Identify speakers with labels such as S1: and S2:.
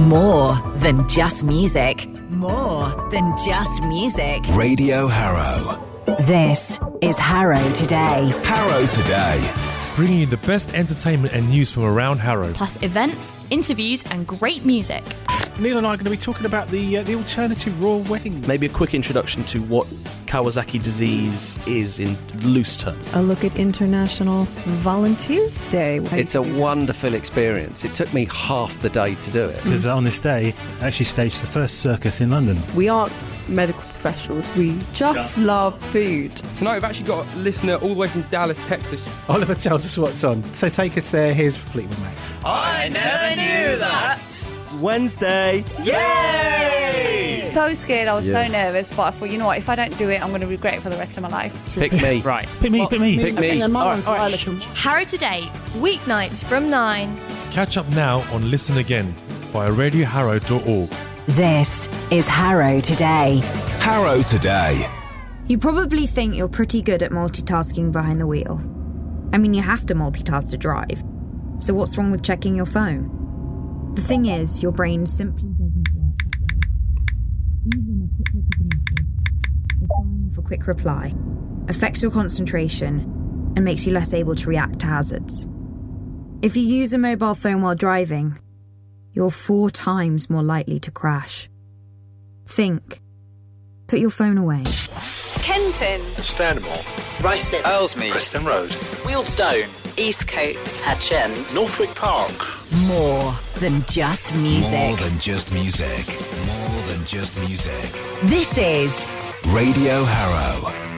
S1: More than just music. More than just music.
S2: Radio Harrow.
S1: This is Harrow Today.
S2: Harrow Today.
S3: Bringing you the best entertainment and news from around Harrow.
S4: Plus events, interviews and great music.
S5: Neil and I are going to be talking about the alternative royal wedding.
S6: Maybe a quick introduction to what Kawasaki disease is in loose terms.
S7: A look at International Volunteers Day.
S8: It's a wonderful experience. It took me half the day to do it.
S9: Because on this day, I actually staged the first circus in London.
S7: We aren't medical professionals. We just love food.
S10: Tonight we've actually got a listener all the way from Dallas, Texas.
S5: Oliver tells us what's on. So take us there. Here's Fleetwood Mac.
S11: I never knew that.
S12: It's Wednesday.
S11: Yay!
S13: So scared. I was so nervous, but I thought, you know what? If I don't do it, I'm going to regret it for the rest of my life.
S8: Pick me.
S6: Right.
S9: Pick me.
S8: Pick me.
S13: All right.
S4: Harrow Today, weeknights from 9.
S3: Catch up now on Listen Again via radioharrow.org.
S1: This is Harrow Today.
S2: Harrow Today.
S14: You probably think you're pretty good at multitasking behind the wheel. I mean, you have to multitask to drive. So what's wrong with checking your phone? The thing is, your brain simply doesn't work. Even a quick look at a message, or firing off a quick reply, affects your concentration and makes you less able to react to hazards. If you use a mobile phone while driving, you're 4 times more likely to crash. Think. Put your phone away.
S15: Kenton,
S16: Stanmore,
S15: Ruislip,
S16: Ellesmere, Preston Road,
S15: Wealdstone, Eastcote,
S16: Hatchend, Northwick Park.
S1: More than just music.
S2: More than just music. More than just music.
S1: This is
S2: Radio Harrow.